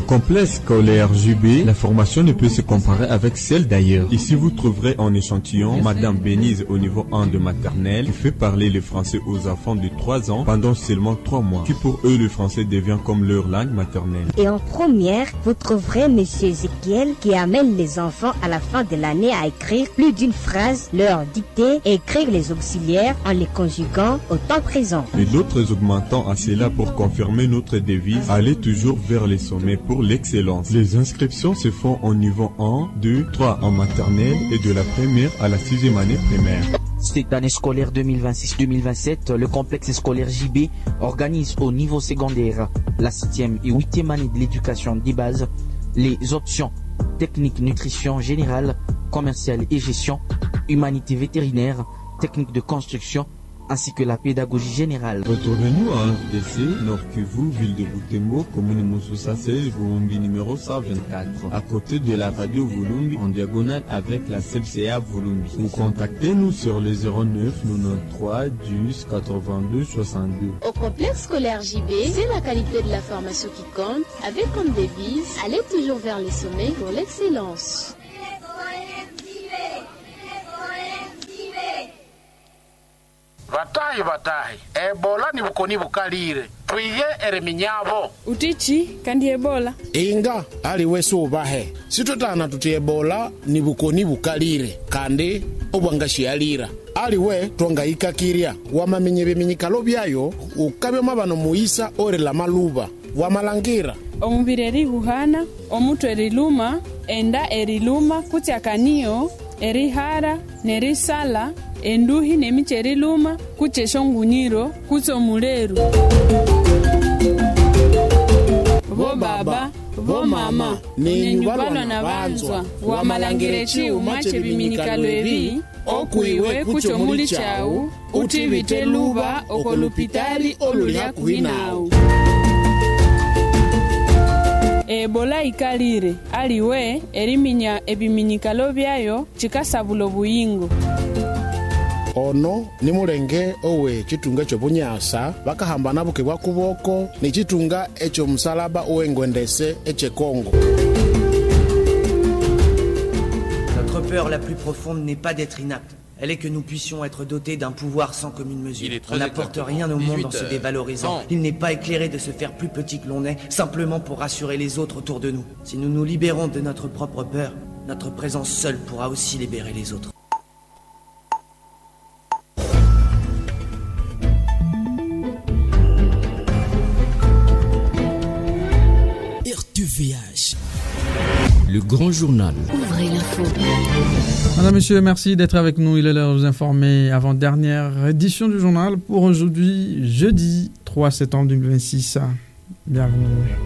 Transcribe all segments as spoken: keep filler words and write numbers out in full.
complexe scolaire J B, la formation ne peut se comparer avec celle d'ailleurs. Ici, vous trouverez en échantillon Madame Bénise au niveau un de maternelle qui fait parler le français aux enfants de trois ans pendant seulement trois mois, qui pour eux le français devient comme leur langue maternelle. Et en première, vous trouverez Monsieur Ezekiel qui amène les enfants à la fin de l'année à écrire plus d'une phrase, leur dicter et écrire les auxiliaires en les conjuguant au temps présent. Et d'autres augmentant à cela pour confirmer notre devise, aller toujours vers les sommets pour l'excellence. Les inscriptions se font au niveau un, deux, trois en maternelle et de la première à la sixième année primaire. Cette année scolaire deux mille vingt-six deux mille vingt-sept, le complexe scolaire J B organise au niveau secondaire la septième et huitième année de l'éducation des bases, les options technique nutrition générale, commerciale et gestion, humanité vétérinaire, technique de construction, ainsi que la pédagogie générale. Retrouvez-nous à F D C, Nord Kivu, ville de Butembo, commune Moussoussa seize, Volumbi numéro cent vingt-quatre, à côté de la radio Volumbi, en diagonale avec la C F C A Volumbi. Vous contactez-nous sur le zéro neuf quatre-vingt-treize dix quatre-vingt-deux soixante-deux. Au complexe scolaire J B, c'est la qualité de la formation qui compte, avec comme devise, aller toujours vers les sommets pour l'excellence. Vatahi vatahi, Ebola ni bukoni bukalire, tuiye ereminyavo. Utichi, kandi Ebola? Inga, ali wesu ubahe. Situtana tuti Ebola ni bukoni bukalire, kandi obwangashi alira. Ali we, tuanga ikakiria, wamamenye beminyikalo byayo, ukabyo mabano muisa ore la maluba, wamalangira. Omubiri eriguhana, omutu eriluma, enda eriluma, kutya kaniyo, erihara, nerisala, enduhi nemicheri luma kuchesho ngunyiro kucho muleru. Vo baba, vo mama, nenyubalwa na banzwa, wamalangirechi umache biminikalo evi, okuiwe kucho muli chau, utivite luba okolupitali olulia kuhinau. Ebola ikalire, aliwe eriminya ebiminikalo byayo chikasabulo buyingo. Ono ni mulenge owe chitunga chobunyasa bakahambana buke bwa kuboko ni chitunga echo msalaba owengwendese eche Kongo. Notre peur la plus profonde n'est pas d'être inapte. Elle est que nous puissions être dotés d'un pouvoir sans commune mesure. On n'apporte rien au monde en se dévalorisant. Il n'est pas éclairé de se faire plus petit que l'on est, simplement pour rassurer les autres autour de nous. Si nous nous libérons de notre propre peur, notre présence seule pourra aussi libérer les autres. R T V H, le grand journal. Ouvrez l'info. Madame, Monsieur, merci d'être avec nous. Il est l'heure de vous informer avant dernière édition du journal pour aujourd'hui, jeudi trois septembre deux mille vingt-six. Bienvenue.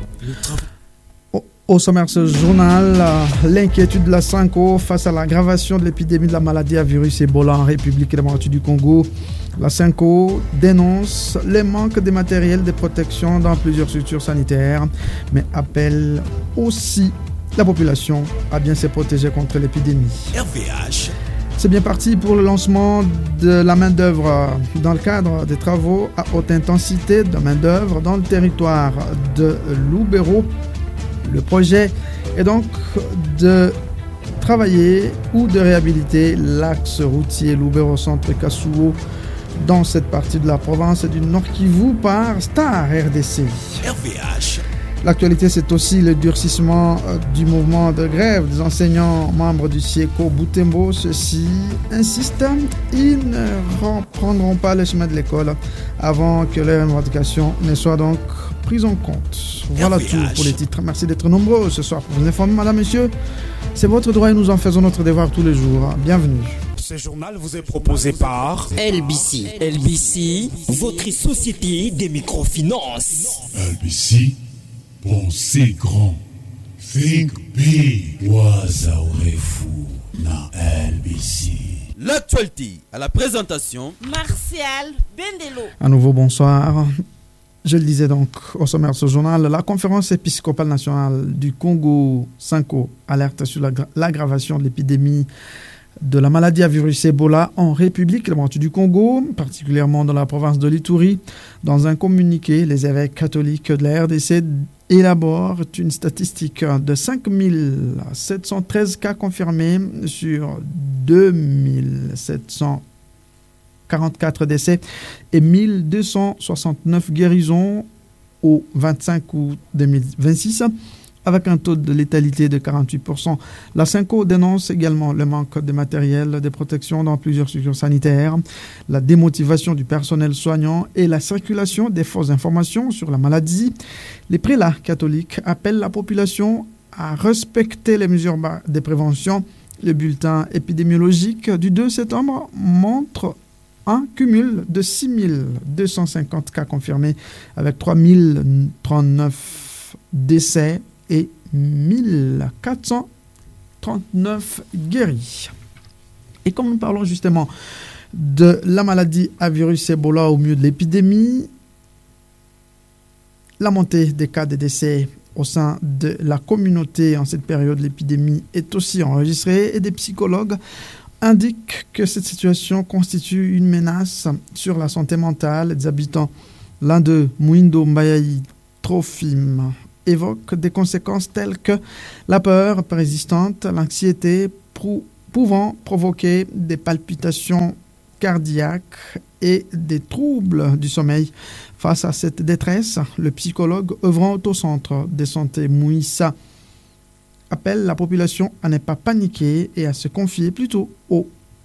Au, au sommaire de ce journal, l'inquiétude de la Sanco face à l'aggravation de l'épidémie de la maladie à virus Ebola en République démocratique du Congo. La Sanco dénonce les manques de matériel de protection dans plusieurs structures sanitaires, mais appelle aussi la population à bien se protéger contre l'épidémie. R V H. C'est bien parti pour le lancement de la main-d'œuvre dans le cadre des travaux à haute intensité de main-d'œuvre dans le territoire de Lubero. Le projet est donc de travailler ou de réhabiliter l'axe routier Lubero-Centre-Kasuo dans cette partie de la province du Nord Kivu par Star R D C. R V H. L'actualité, c'est aussi le durcissement du mouvement de grève des enseignants membres du SIECO Butembo. Ceux-ci insistent, ils ne reprendront pas le chemin de l'école avant que leur revendication ne soit donc prise en compte. Voilà tout pour les titres. Merci d'être nombreux ce soir pour vous informer, madame, monsieur. C'est votre droit et nous en faisons notre devoir tous les jours. Bienvenue. Ce journal vous est proposé par L B C. L B C, votre société des microfinances. L B C, pensez grand. Think big. Wazaorefu na L B C. L'actualité à la présentation Martial Bendelo. À nouveau, bonsoir. Je le disais donc au sommaire de ce journal, la conférence épiscopale nationale du Congo, Sanco, alerte sur l'aggra- l'aggravation de l'épidémie de la maladie à virus Ebola en République démocratique du Congo, particulièrement dans la province de l'Ituri. Dans un communiqué, les évêques catholiques de la R D C élabore une statistique de cinq mille sept cent treize cas confirmés sur deux mille sept cent quarante-quatre décès et mille deux cent soixante-neuf guérisons au vingt-cinq août deux mille vingt-six, avec un taux de létalité de quarante-huit pour cent. La Synco dénonce également le manque de matériel de protection dans plusieurs structures sanitaires, la démotivation du personnel soignant et la circulation des fausses informations sur la maladie. Les prélats catholiques appellent la population à respecter les mesures de prévention. Le bulletin épidémiologique du deux septembre montre un cumul de six mille deux cent cinquante cas confirmés avec trois mille trente-neuf décès et mille quatre cent trente-neuf guéris. Et comme nous parlons justement de la maladie à virus Ebola au milieu de l'épidémie, la montée des cas de décès au sein de la communauté en cette période de l'épidémie est aussi enregistrée et des psychologues indique que cette situation constitue une menace sur la santé mentale des habitants. L'un d'eux, Mwindo Mbayayi Trofim, évoque des conséquences telles que la peur persistante, l'anxiété prou- pouvant provoquer des palpitations cardiaques et des troubles du sommeil. Face à cette détresse, le psychologue œuvrant au centre de santé Mouissa appelle la population à ne pas paniquer et à se confier plutôt aux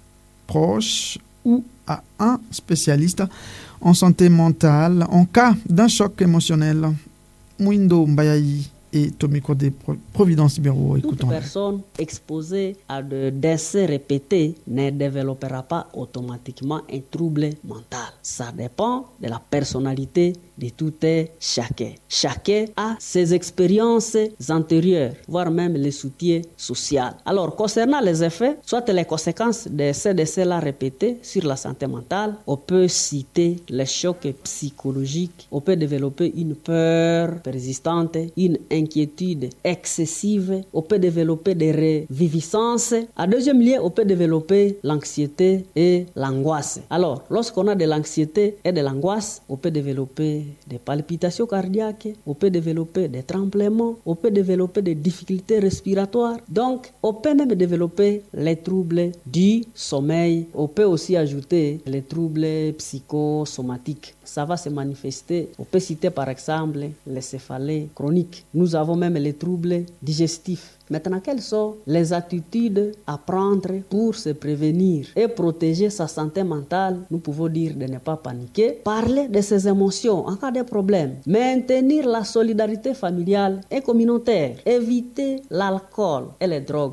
proches ou à un spécialiste en santé mentale en cas d'un choc émotionnel. Mwindo Mbayayi et Tommy Kodé, Providence Bureau. Toute personne exposée à de décès répétés ne développera pas automatiquement un trouble mental. Ça dépend de la personnalité de tout et chacun. Chacun a ses expériences antérieures, voire même les soutiens sociaux. Alors, concernant les effets, soit les conséquences de ces décès-là répétés sur la santé mentale, on peut citer les chocs psychologiques, on peut développer une peur persistante, une inquiétude excessive, on peut développer des reviviscences. En deuxième lieu, on peut développer l'anxiété et l'angoisse. Alors, lorsqu'on a de l'anxiété et de l'angoisse, on peut développer des palpitations cardiaques, on peut développer des tremblements, on peut développer des difficultés respiratoires. Donc, on peut même développer les troubles du sommeil. On peut aussi ajouter les troubles psychosomatiques. Ça va se manifester. On peut citer par exemple les céphalées chroniques. Nous avons même les troubles digestifs. Maintenant, quelles sont les attitudes à prendre pour se prévenir et protéger sa santé mentale? Nous pouvons dire de ne pas paniquer, parler de ses émotions en cas de problème, maintenir la solidarité familiale et communautaire, éviter l'alcool et les drogues.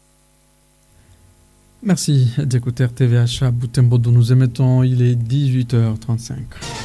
Merci d'écouter R T V H à Butembo dont nous émettons, il est dix-huit heures trente-cinq.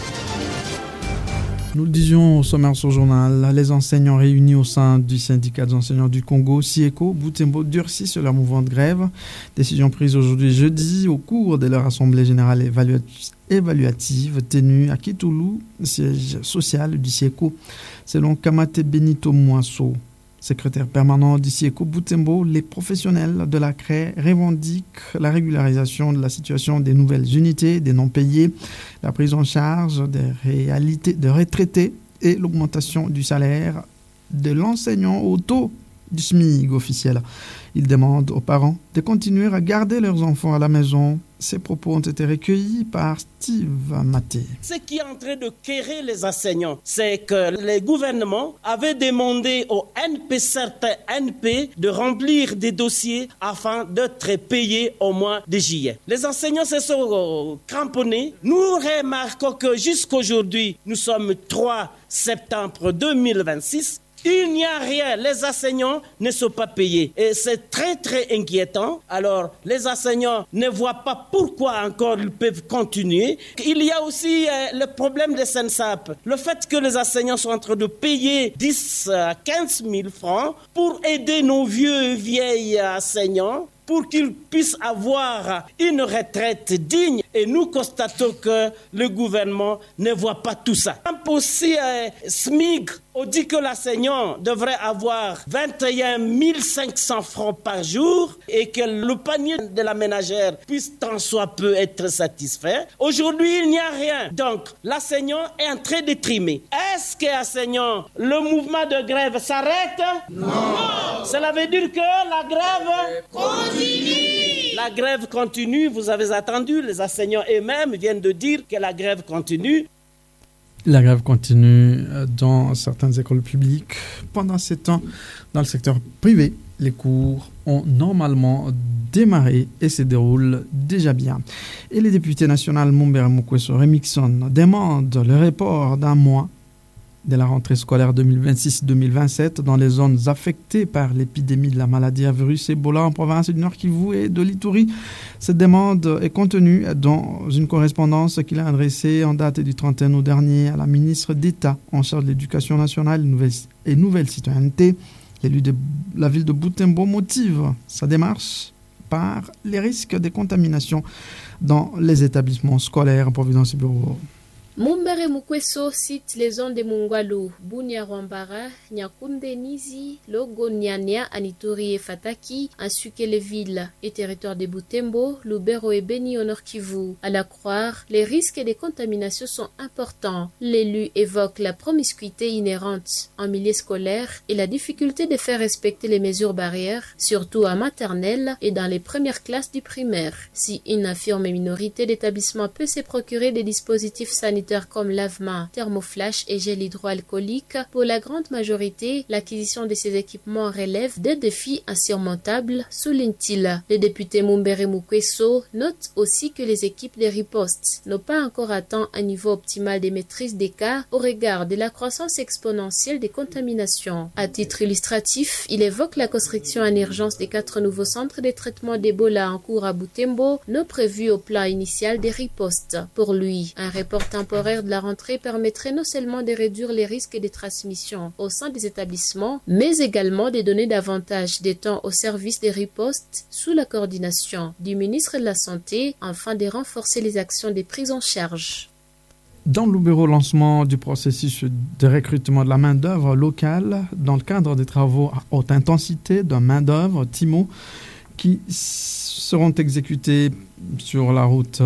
Nous le disions au sommaire sur le journal, les enseignants réunis au sein du syndicat des enseignants du Congo, SIECO, Butembo, durcissent leur mouvement de grève. Décision prise aujourd'hui jeudi au cours de leur assemblée générale évaluative, évaluative tenue à Kitoulou, siège social du SIECO. Selon Kamate Benito Mouasso, secrétaire permanent du SIECO Butembo, les professionnels de la C R E revendiquent la régularisation de la situation des nouvelles unités, des non-payés, la prise en charge des réalités de retraités et l'augmentation du salaire de l'enseignant au taux du SMIC officiel. Ils demandent aux parents de continuer à garder leurs enfants à la maison. Ces propos ont été recueillis par Steve Maté. Ce qui est en train de quérir les enseignants, c'est que le gouvernement avait demandé aux N P, certains N P, de remplir des dossiers afin d'être payés au mois de juillet. Les enseignants se sont cramponnés. Nous remarquons que jusqu'aujourd'hui, nous sommes trois septembre deux mille vingt-six. Il n'y a rien, les enseignants ne sont pas payés et c'est très très inquiétant. Alors les enseignants ne voient pas pourquoi encore ils peuvent continuer. Il y a aussi euh, le problème de S E N S A P, le fait que les enseignants sont en train de payer dix à quinze mille francs pour aider nos vieux vieilles enseignants, pour qu'ils puissent avoir une retraite digne. Et nous constatons que le gouvernement ne voit pas tout ça. En exemple aussi, euh, S M I G, on dit que l'enseignant devrait avoir vingt et un mille cinq cents francs par jour et que le panier de la ménagère puisse tant soit peu être satisfait. Aujourd'hui, il n'y a rien. Donc, l'enseignant est en train de trimer. Est-ce que l'enseignant, le mouvement de grève s'arrête? Non. non. Cela veut dire que la grève continue. La grève continue, vous avez attendu, les enseignants eux-mêmes viennent de dire que la grève continue. La grève continue dans certaines écoles publiques. Pendant ces temps, dans le secteur privé, les cours ont normalement démarré et se déroulent déjà bien. Et les députés nationaux Mumbere Mukweso Remixon demandent le report d'un mois de la rentrée scolaire deux mille vingt-six deux mille vingt-sept dans les zones affectées par l'épidémie de la maladie à virus Ebola en province du Nord Kivu et de l'Ituri. Cette demande est contenue dans une correspondance qu'il a adressée en date du trente et un août dernier à la ministre d'État en charge de l'éducation nationale et nouvelle citoyenneté. L'élu de la ville de Butembo motive sa démarche par les risques de contamination dans les établissements scolaires. Providence Bureau. Mumbere Mukweso cite les zones de Mungwalu, Bunia Rwambara, Nyakunde Nizi, Logo Nyania, Anituri et Fataki, ainsi que les villes et territoires de Butembo, Lubero et Beni au Nord Kivu. À la croire, les risques de contamination sont importants. L'élu évoque la promiscuité inhérente en milieu scolaire et la difficulté de faire respecter les mesures barrières, surtout à maternelle et dans les premières classes du primaire. Si une infirme minorité d'établissements peut se procurer des dispositifs sanitaires comme lave-mains, thermoflash et gel hydroalcoolique, pour la grande majorité, l'acquisition de ces équipements relève des défis insurmontables, souligne-t-il. Le député Mumbere Mukweso note aussi que les équipes de riposte n'ont pas encore atteint un niveau optimal de maîtrise des cas au regard de la croissance exponentielle des contaminations. À titre illustratif, il évoque la construction en urgence des quatre nouveaux centres de traitement d'Ebola en cours à Butembo, non prévus au plan initial des ripostes. Pour lui, un report temporaire de la rentrée permettrait non seulement de réduire les risques de transmission au sein des établissements, mais également de donner davantage de temps au service des ripostes sous la coordination du ministre de la Santé, afin de renforcer les actions de prise en charge. Dans le bureau lancement du processus de recrutement de la main-d'œuvre locale, dans le cadre des travaux à haute intensité de main-d'œuvre, TIMO, qui seront exécutés sur la route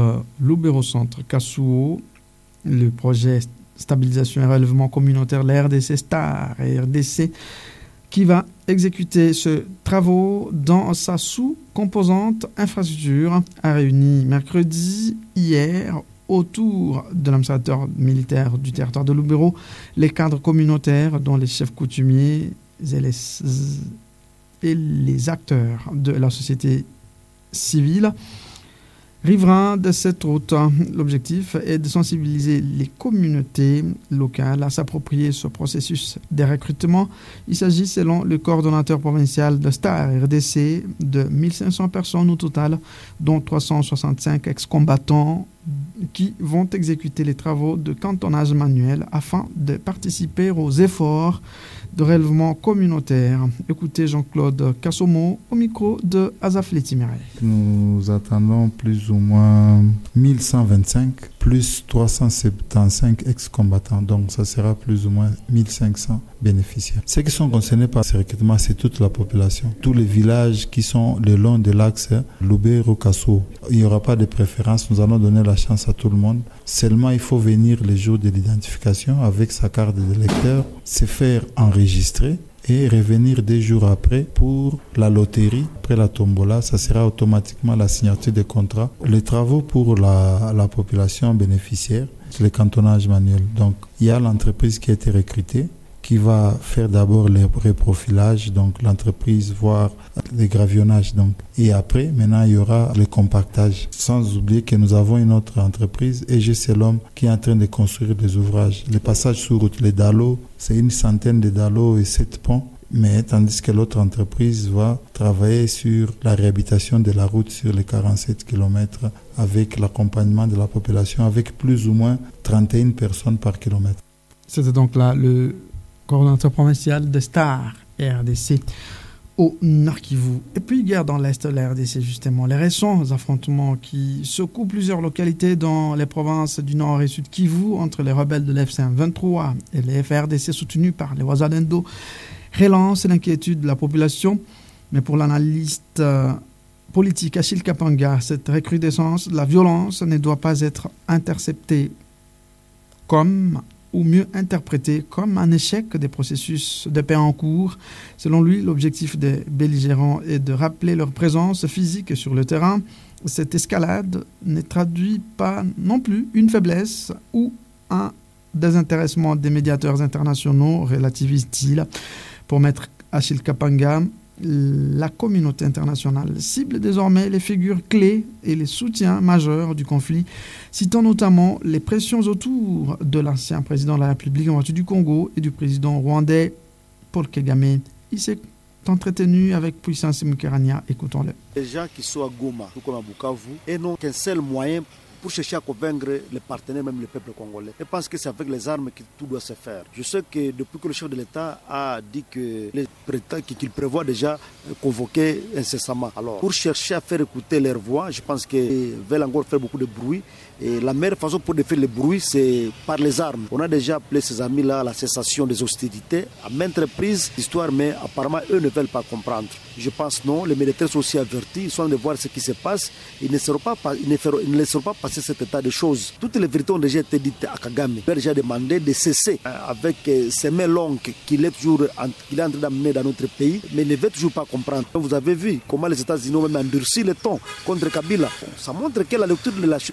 Lubero-Centre-Kasuo, le projet stabilisation et relèvement communautaire, la R D C STAR et R D C, qui va exécuter ce travaux dans sa sous-composante infrastructure, a réuni mercredi, hier, autour de l'administrateur militaire du territoire de Lubero, les cadres communautaires, dont les chefs coutumiers et les, et les acteurs de la société civile. Riverains de cette route, l'objectif est de sensibiliser les communautés locales à s'approprier ce processus de recrutement. Il s'agit, selon le coordonnateur provincial de STAR R D C, de mille cinq cents personnes au total, dont trois cent soixante-cinq ex-combattants qui vont exécuter les travaux de cantonnage manuel afin de participer aux efforts de relèvement communautaire. Écoutez Jean-Claude Kassomo au micro de Azaf Letimere. Nous attendons plus ou moins mille cent vingt-cinq plus trois cent soixante-quinze ex-combattants. Donc ça sera plus ou moins mille cinq cents bénéficiaires. Ceux qui sont concernés par ce recrutement, c'est toute la population. Tous les villages qui sont le long de l'axe Lubero-Kasuo. Il n'y aura pas de préférence. Nous allons donner la chance à tout le monde. Seulement, il faut venir le jour de l'identification avec sa carte d'électeur, se faire enregistrer et revenir des jours après pour la loterie. Après la tombola, ça sera automatiquement la signature des contrats. Les travaux pour la, la population bénéficiaire, c'est le cantonnage manuel. Donc, il y a l'entreprise qui a été recrutée, qui va faire d'abord le reprofilage, donc l'entreprise, voire le gravillonnage. Donc. Et après, maintenant, il y aura le compactage. Sans oublier que nous avons une autre entreprise, E G C l'homme, qui est en train de construire des ouvrages. Les passages sur route, les dallos, c'est une centaine de dallos et sept ponts. Mais tandis que l'autre entreprise va travailler sur la réhabilitation de la route sur les quarante-sept kilomètres avec l'accompagnement de la population, avec plus ou moins trente et une personnes par kilomètre. C'était donc là le coordonnateur provincial de STAR R D C. au Nord Kivu. Et puis guerre dans l'Est de la R D C justement. Les récents affrontements qui secouent plusieurs localités dans les provinces du Nord et Sud Kivu entre les rebelles de l'F C vingt-trois et les F R D C soutenus par les Wazalendo relancent l'inquiétude de la population. Mais pour l'analyste euh, politique Achille Kapanga, cette recrudescence de la violence ne doit pas être interceptée comme ou mieux interprété comme un échec des processus de paix en cours. Selon lui, l'objectif des belligérants est de rappeler leur présence physique sur le terrain. Cette escalade ne traduit pas non plus une faiblesse ou un désintéressement des médiateurs internationaux, relativise-t-il. Pour maître Achille Kapanga, la communauté internationale cible désormais les figures clés et les soutiens majeurs du conflit, citant notamment les pressions autour de l'ancien président de la République du Congo et du président rwandais Paul Kagame. Il s'est entretenu avec Puissance Mukarania. Écoutons-le. Les gens qui sont à Goma, tout comme à Bukavu, et n'ont qu'un seul moyen pour chercher à convaincre les partenaires, même le peuple congolais. Je pense que c'est avec les armes que tout doit se faire. Je sais que depuis que le chef de l'État a dit que les qu'il prévoit déjà convoquer incessamment. Alors, pour chercher à faire écouter leur voix, je pense qu'ils veulent encore faire beaucoup de bruit. Et la meilleure façon pour défaire le bruit, c'est par les armes. On a déjà appelé ces amis-là à la cessation des hostilités, à maintes reprises d'histoire, mais apparemment, eux ne veulent pas comprendre. Je pense non, les militaires sont aussi avertis, ils sont en train de voir ce qui se passe. Ils ne, seront pas, ils ne, feront, ils ne laisseront pas passer cet état de choses. Toutes les vérités ont déjà été dites à Kagame. Il a déjà demandé de cesser avec ces mains longues qu'il est toujours qu'il est en train d'amener dans notre pays, mais il ne veut toujours pas comprendre. Vous avez vu comment les États-Unis ont même endurci le ton contre Kabila. Ça montre que la lecture de la,